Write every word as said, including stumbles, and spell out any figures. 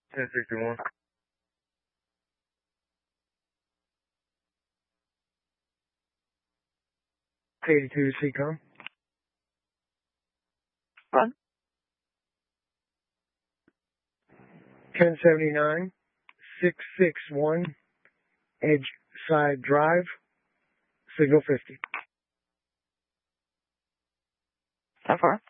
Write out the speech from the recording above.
ten sixty-one. eighty-two C COM. Run. ten seventy-nine, six sixty-one, Edge Side Drive, signal fifty. How far?